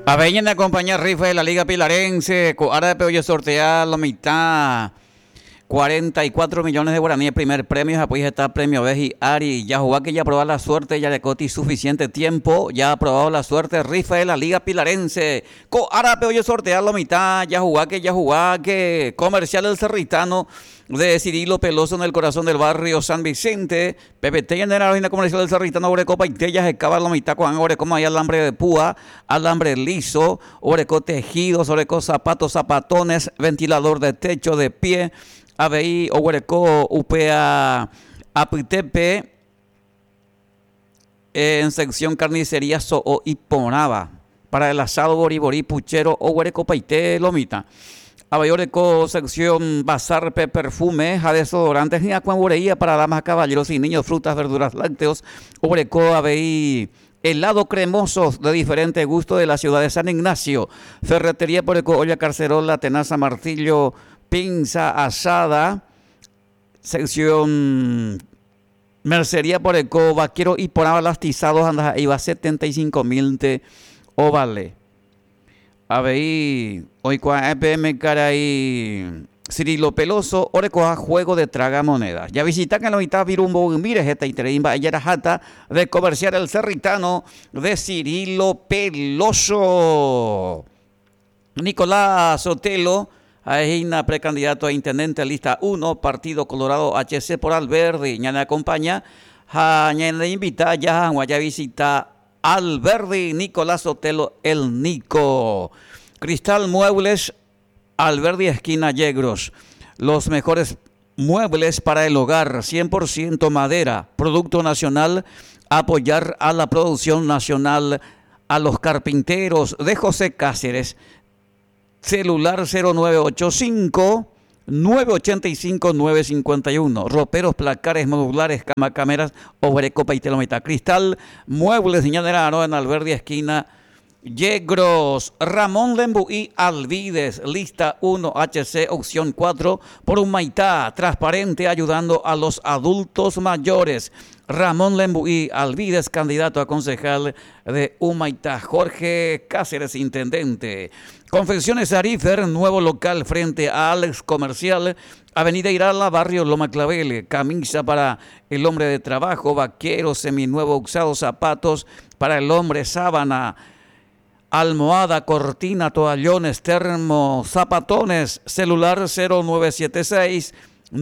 Aveñen de acompañar rifa de la Liga Pilarense. Ahora de peor sortear la mitad. 44 millones de guaraníes, primer premio, apoyo está premio Veji Ari, ya jugó que ya probó la suerte, ya le coti suficiente tiempo, ya ha probado la suerte, rifa de la Liga Pilarense, árape oye sortear la mitad, ya jugó que comercial el Cerritano de Cirilo Peloso en el corazón del barrio San Vicente, PPT en la línea comercial del Cerritano, Orecopa y Tellas, excava la mitad con Orecoma hay alambre de púa, alambre liso, Oreco tejidos, Oreco zapatos, zapatones, ventilador de techo, de pie, ABI, Oguereco, UPA, Apitepe, en sección carnicería Soo y Ponaba, para el asado Boriborí, Puchero, Oguereco, Paité, Lomita. ABI, Oreco, sección Bazar, perfume, desodorantes, ni acuambureía para damas, caballeros y niños, frutas, verduras, lácteos, Oguereco, ABI, helado cremosos de diferente gusto de la ciudad de San Ignacio, ferretería Oreco, olla, carcerola, tenaza, martillo, pinza asada, sección mercería por eco, vaquero y por abastizados, anda iba 75.000 te o vale. A ver, hoy con EPM caray, Cirilo Peloso, orecoja juego de traga moneda. Ya visitan que la mitad virumbo, mire, esta interimba, ayer jata de comerciar el Cerritano de Cirilo Peloso. Nicolás Sotelo, Aina, precandidato a intendente, lista 1, Partido Colorado HC por Alberdi. Ya me acompaña, ya le invita, ya visita Alberdi, Nicolás Sotelo, el Nico. Cristal Muebles, Alberdi, esquina Yegros. Los mejores muebles para el hogar, 100% madera, producto nacional, apoyar a la producción nacional, a los carpinteros de José Cáceres. Celular 0985-985-951. Roperos, placares, modulares, cámaras, Oguereco, Paité, Lomita. Cristal, muebles, Ñanerano, en Alberdi, esquina Yegros. Ramón Lembuí Alvides, lista 1, HC, opción 4, por Humaitá, transparente, ayudando a los adultos mayores. Ramón Lembuí Alvides, candidato a concejal de Humaitá. Jorge Cáceres, intendente. Confecciones Arifer, nuevo local frente a Alex Comercial, Avenida Irala, barrio Loma Clavel. Camisa para el hombre de trabajo, vaquero, seminuevo usado, zapatos para el hombre, sábana, almohada, cortina, toallones, termo, zapatones. Celular 0976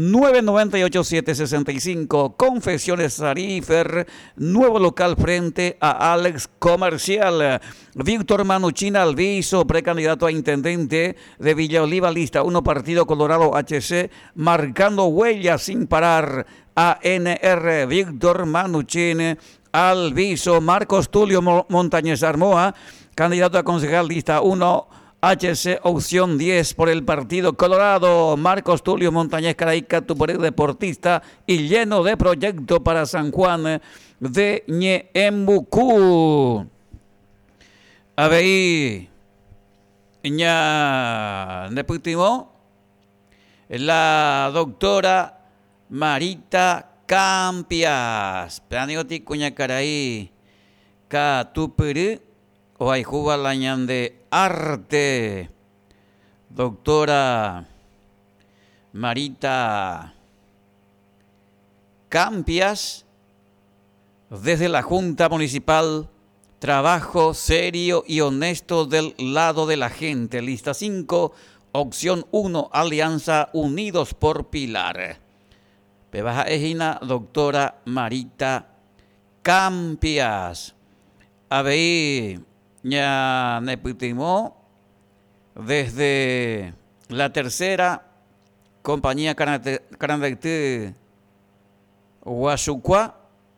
998-765. Confecciones Arifer, nuevo local frente a Alex Comercial. Víctor Manuchina Alviso, precandidato a intendente de Villa Oliva, lista 1, Partido Colorado HC, marcando huellas sin parar. ANR, Víctor Manuchina Alviso. Marcos Tulio Montañez Armoa, candidato a concejal, lista 1, HC, opción 10 por el Partido Colorado. Marcos Tulio Montañez Caraica, tu poder deportista y lleno de proyecto para San Juan de Ñeembucú. A ver, ña deputimo, la doctora Marita Campias, Planioti Cuña Caraí, Catupiri, o Ayjuba Lañan de Arte, doctora Marita Campias, desde la Junta Municipal, trabajo serio y honesto del lado de la gente. Lista 5, opción 1, Alianza Unidos por Pilar. Pebaja Ejina, doctora Marita Campias. Abei ña neputimó desde la tercera compañía Carandectí Huasucua,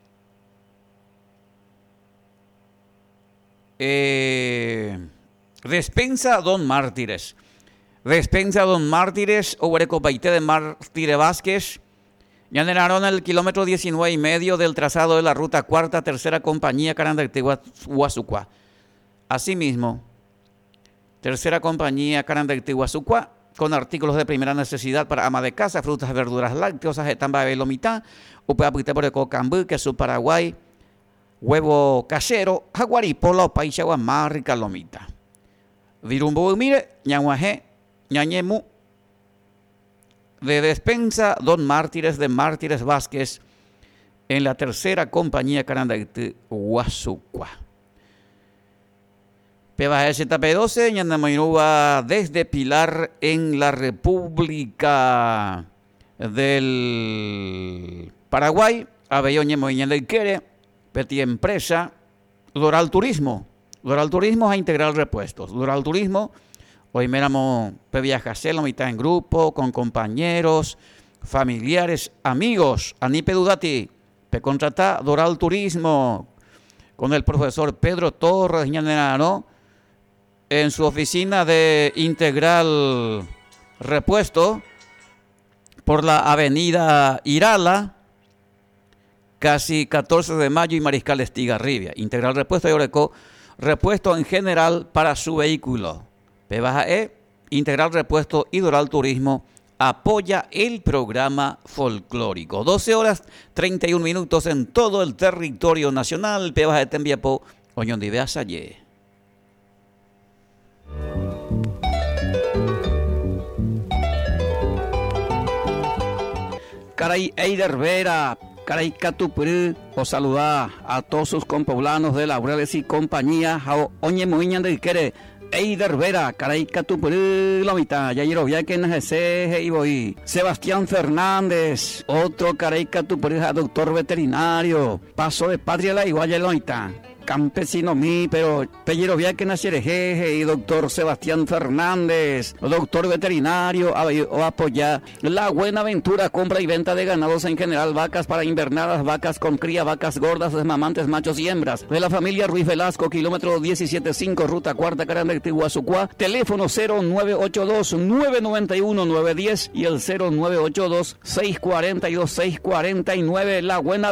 Despensa Don Mártires. Despensa Don Mártires, Oguereco Paité de Mártire Vázquez. Ñaneraron el kilómetro 19,5 del trazado de la ruta cuarta, tercera compañía Carandectí Huasucua. Asimismo, tercera compañía Carandectí Huasucua, con artículos de primera necesidad para ama de casa, frutas, verduras, lácteos, ajetamba de Lomita, upapite por cambú, queso Paraguay, huevo casero, jaguaripola o paixagua más rica Lomita. Virumbo mire, ñahuaje, ñañemu. De despensa, Don Mártires de Mártires Vázquez, en la tercera compañía Carandaite, Huasucua. Peba STP12, ñandamoinuba desde Pilar, en la República del Paraguay, Abelloñe Moiña Quiere, Petit Empresa, Doral Turismo. Doral Turismo a integrar repuestos. Doral Turismo, hoy miramos viajacelo, mitad en grupo, con compañeros, familiares, amigos. Anipe Dudati, pe contrata Doral Turismo con el profesor Pedro Torres, ¿no? En su oficina de Integral Repuesto por la avenida Irala, casi 14 de mayo y Mariscal Estigarribia. Integral Repuesto y Oreco, repuesto en general para su vehículo. PBAE, Integral Repuesto y Doral Turismo apoya el programa folclórico. 12 horas 31 minutos en todo el territorio nacional. PBAE Tembiapo, Oñondivea Sayé. Caray Eider Vera, Caray Catupurú, os saluda a todos sus compoblanos de Laureles y compañía, Oñe Muiñan de Quiere, Eider Vera, Caray Catupurú, la mitad, Yayiro Viaque Najese y voy. Sebastián Fernández, otro Caray Catupurú, doctor veterinario, Paso de Patria la Iguaya Loita. Campesino mí, pero Pellero Viaque Nacierejeje y doctor Sebastián Fernández, doctor veterinario, apoya la buena aventura, compra y venta de ganados en general, vacas para invernadas, vacas con cría, vacas gordas, desmamantes, machos y hembras, de la familia Ruiz Velasco, kilómetro 17.5, ruta cuarta, Carandaite, Huasucua, teléfono 0982-991-910 y el 0982-642-649, la buena